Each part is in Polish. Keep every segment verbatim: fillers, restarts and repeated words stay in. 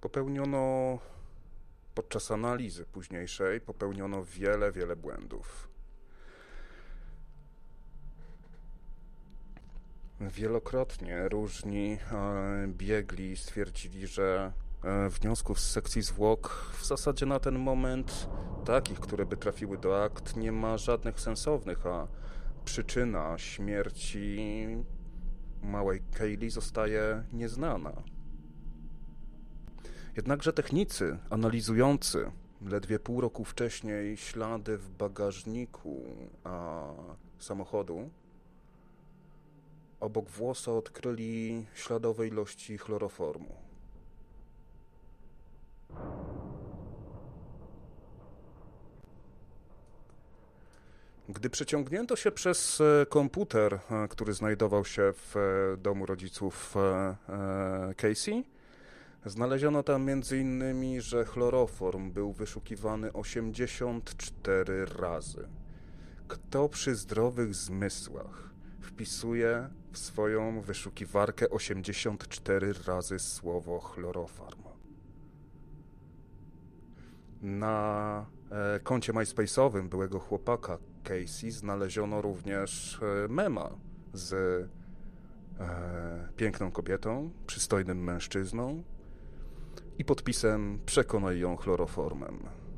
Popełniono, podczas analizy późniejszej, popełniono wiele, wiele błędów. Wielokrotnie różni e, biegli stwierdzili, że e, wniosków z sekcji zwłok w zasadzie na ten moment, takich, które by trafiły do akt, nie ma żadnych sensownych, a przyczyna śmierci małej Kaylee zostaje nieznana. Jednakże technicy analizujący ledwie pół roku wcześniej ślady w bagażniku a, samochodu obok włosa odkryli śladowe ilości chloroformu. Gdy przeciągnięto się przez komputer, który znajdował się w domu rodziców Casey, znaleziono tam między innymi, że chloroform był wyszukiwany osiemdziesiąt cztery razy. Kto przy zdrowych zmysłach wpisuje w swoją wyszukiwarkę osiemdziesiąt cztery razy słowo chloroform? Na e, koncie MySpace'owym byłego chłopaka Casey znaleziono również e, mema z e, piękną kobietą, przystojnym mężczyzną i podpisem "Przekonaj ją chloroformem".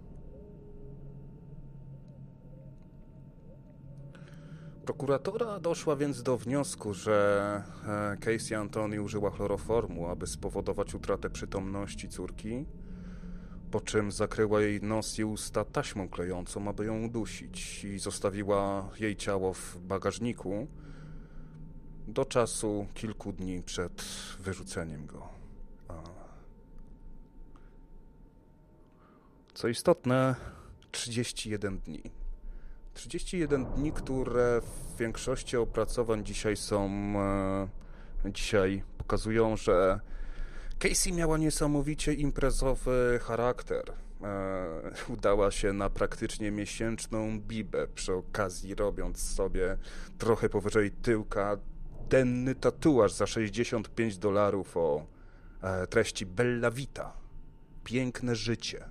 Prokuratora doszła więc do wniosku, że Casey Anthony użyła chloroformu, aby spowodować utratę przytomności córki, po czym zakryła jej nos i usta taśmą klejącą, aby ją udusić, i zostawiła jej ciało w bagażniku do czasu kilku dni przed wyrzuceniem go. Co istotne, trzydzieści jeden dni. trzydzieści jeden dni, które w większości opracowań dzisiaj są, e, dzisiaj pokazują, że Casey miała niesamowicie imprezowy charakter. E, udała się na praktycznie miesięczną bibę, przy okazji robiąc sobie trochę powyżej tyłka denny tatuaż za sześćdziesiąt pięć dolarów o e, treści Bella Vita. Piękne życie.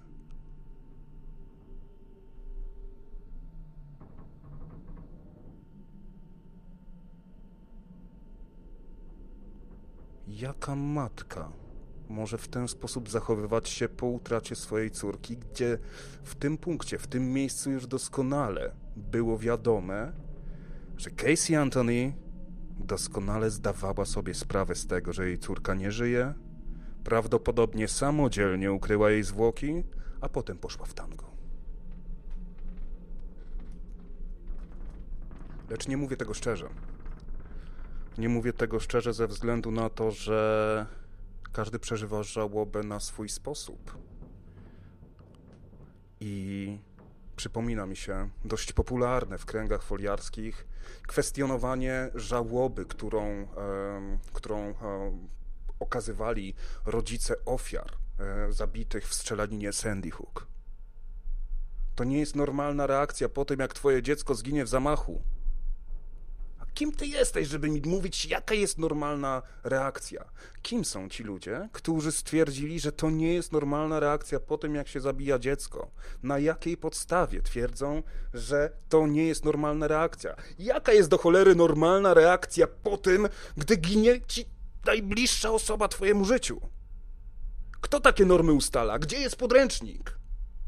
Jaka matka może w ten sposób zachowywać się po utracie swojej córki, gdzie w tym punkcie, w tym miejscu już doskonale było wiadome, że Casey Anthony doskonale zdawała sobie sprawę z tego, że jej córka nie żyje, prawdopodobnie samodzielnie ukryła jej zwłoki, a potem poszła w tango. Lecz nie mówię tego szczerze. Nie mówię tego szczerze ze względu na to, że każdy przeżywa żałobę na swój sposób. I przypomina mi się dość popularne w kręgach foliarskich kwestionowanie żałoby, którą, e, którą e, okazywali rodzice ofiar e, zabitych w strzelaninie Sandy Hook. To nie jest normalna reakcja po tym, jak twoje dziecko zginie w zamachu. Kim ty jesteś, żeby mi mówić, jaka jest normalna reakcja? Kim są ci ludzie, którzy stwierdzili, że to nie jest normalna reakcja po tym, jak się zabija dziecko? Na jakiej podstawie twierdzą, że to nie jest normalna reakcja? Jaka jest do cholery normalna reakcja po tym, gdy ginie ci najbliższa osoba twojemu życiu? Kto takie normy ustala? Gdzie jest podręcznik?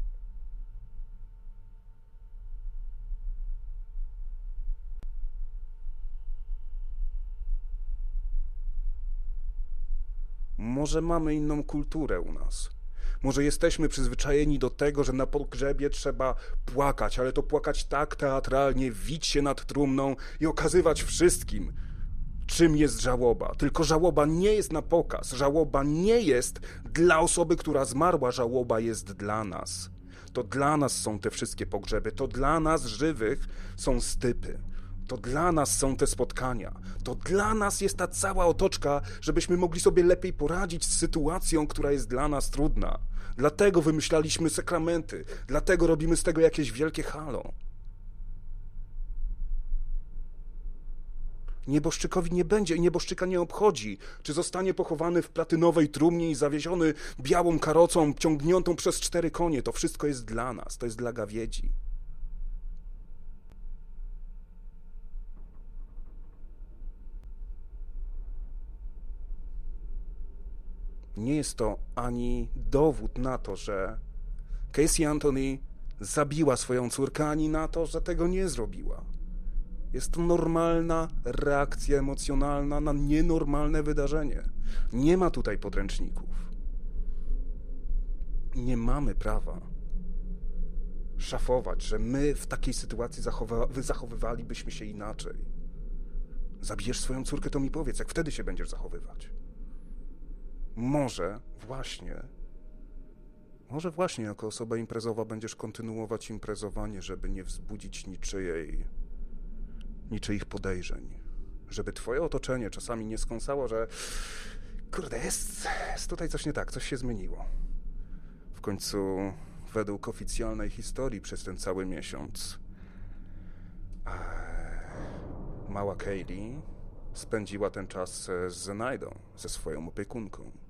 Może mamy inną kulturę u nas. Może jesteśmy przyzwyczajeni do tego, że na pogrzebie trzeba płakać, ale to płakać tak teatralnie, wić się nad trumną i okazywać wszystkim, czym jest żałoba. Tylko żałoba nie jest na pokaz. Żałoba nie jest dla osoby, która zmarła. Żałoba jest dla nas. To dla nas są te wszystkie pogrzeby. To dla nas żywych są stypy. To dla nas są te spotkania. To dla nas jest ta cała otoczka, żebyśmy mogli sobie lepiej poradzić z sytuacją, która jest dla nas trudna. Dlatego wymyślaliśmy sakramenty. Dlatego robimy z tego jakieś wielkie halo. Nieboszczykowi nie będzie i nieboszczyka nie obchodzi, czy zostanie pochowany w platynowej trumnie i zawieziony białą karocą ciągniętą przez cztery konie. To wszystko jest dla nas, to jest dla gawiedzi. Nie jest to ani dowód na to, że Casey Anthony zabiła swoją córkę, ani na to, że tego nie zrobiła. Jest to normalna reakcja emocjonalna na nienormalne wydarzenie. Nie ma tutaj podręczników. Nie mamy prawa szafować, że my w takiej sytuacji zachowa- zachowywalibyśmy się inaczej. Zabijesz swoją córkę, to mi powiedz, jak wtedy się będziesz zachowywać. Może właśnie, może właśnie jako osoba imprezowa będziesz kontynuować imprezowanie, żeby nie wzbudzić niczyjej, niczyich podejrzeń. Żeby twoje otoczenie czasami nie skąsało, że kurde, jest, jest tutaj coś nie tak, coś się zmieniło. W końcu, według oficjalnej historii przez ten cały miesiąc, mała Kaylee spędziła ten czas z Zenaidą, ze swoją opiekunką.